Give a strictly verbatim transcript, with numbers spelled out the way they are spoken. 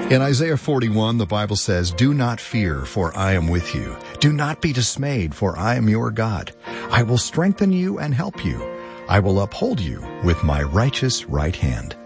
In Isaiah forty-one, the Bible says, "Do not fear, for I am with you. Do not be dismayed, for I am your God. I will strengthen you and help you. I will uphold you with my righteous right hand."